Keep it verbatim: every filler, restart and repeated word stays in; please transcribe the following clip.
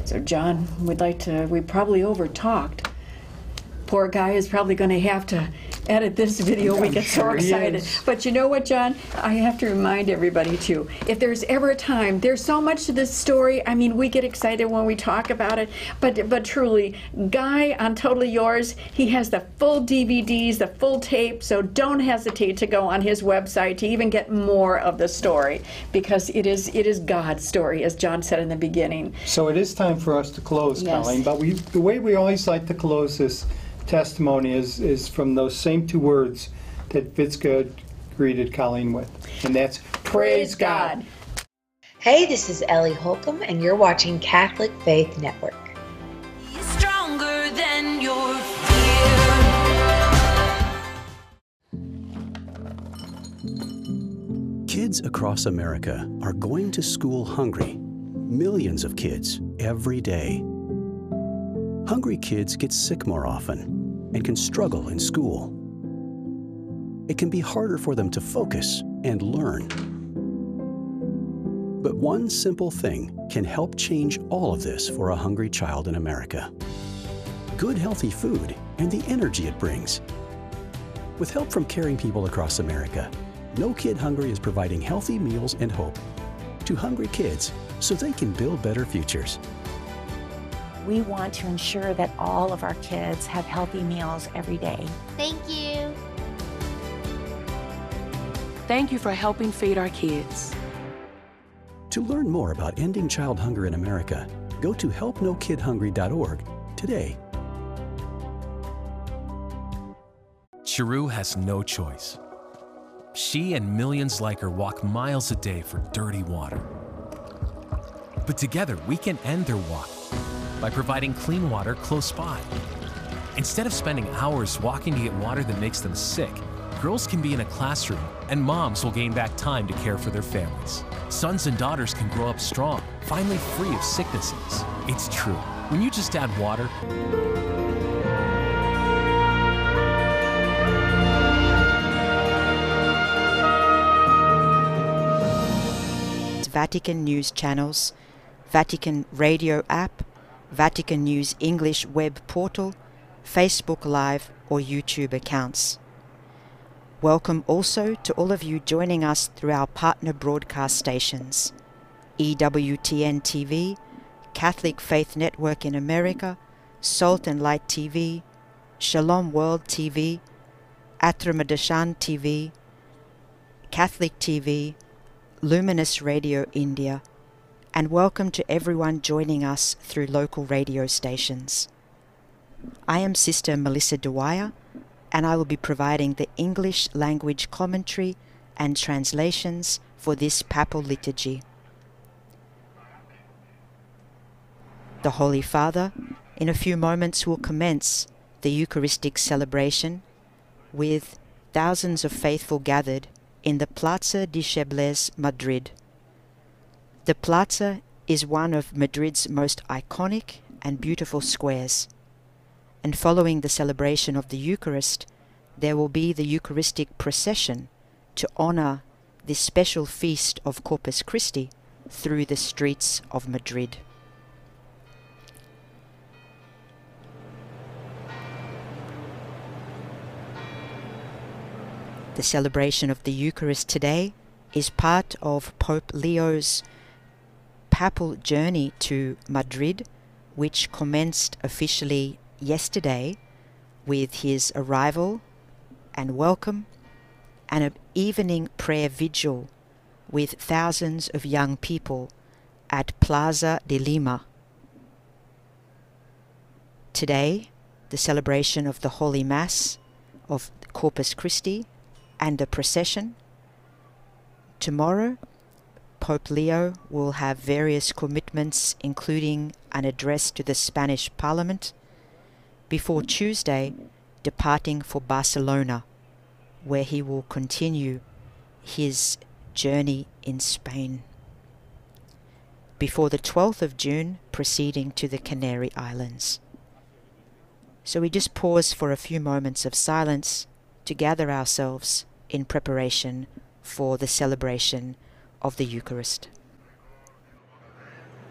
So John, we'd like to, we probably over-talked. Poor guy is probably going to have to edit this video. We get so excited. But you know what, John? I have to remind everybody, too, if there's ever a time, there's so much to this story. I mean, we get excited when we talk about it. But but truly, Guy on Totally Yours, he has the full D V Ds, the full tape. So don't hesitate to go on his website to even get more of the story, because it is it is God's story, as John said in the beginning. So it is time for us to close, Yes. Colleen. But we, the way we always like to close this testimony is, is from those same two words that Vitska greeted Colleen with, and that's praise God. Hey, this is Ellie Holcomb, and you're watching Catholic Faith Network. You're stronger than your fear. Kids across America are going to school hungry. Millions of kids every day. Hungry kids get sick more often and can struggle in school. It can be harder for them to focus and learn. But one simple thing can help change all of this for a hungry child in America. Good, healthy food and the energy it brings. With help from caring people across America, No Kid Hungry is providing healthy meals and hope to hungry kids so they can build better futures. We want to ensure that all of our kids have healthy meals every day. Thank you. Thank you for helping feed our kids. To learn more about ending child hunger in America, go to help no kid hungry dot org today. Cheru has no choice. She and millions like her walk miles a day for dirty water. But together, we can end their walk by providing clean water close by. Instead of spending hours walking to get water that makes them sick, girls can be in a classroom and moms will gain back time to care for their families. Sons and daughters can grow up strong, finally free of sicknesses. It's true. When you just add water, Vatican News channels, Vatican Radio app, Vatican News English web portal, Facebook Live or YouTube accounts. Welcome also to all of you joining us through our partner broadcast stations, E W T N T V, Catholic Faith Network in America, Salt and Light T V, Shalom World T V, Atramadashan T V, Catholic T V, Luminous Radio India, and welcome to everyone joining us through local radio stations. I am Sister Melissa Dwyer, and I will be providing the English language commentary and translations for this papal liturgy. The Holy Father, in a few moments, will commence the Eucharistic celebration with thousands of faithful gathered in the Plaza de Febles, Madrid. The plaza is one of Madrid's most iconic and beautiful squares, and following the celebration of the Eucharist, there will be the Eucharistic procession to honor this special feast of Corpus Christi through the streets of Madrid. The celebration of the Eucharist today is part of Pope Leo's papal journey to Madrid, which commenced officially yesterday with his arrival and welcome and an evening prayer vigil with thousands of young people at Plaza de Lima. Today, the celebration of the Holy Mass of Corpus Christi and the procession. Tomorrow, Pope Leo will have various commitments, including an address to the Spanish Parliament, before Tuesday departing for Barcelona, where he will continue his journey in Spain, before the twelfth of June proceeding to the Canary Islands. So we just pause for a few moments of silence to gather ourselves in preparation for the celebration of the Eucharist.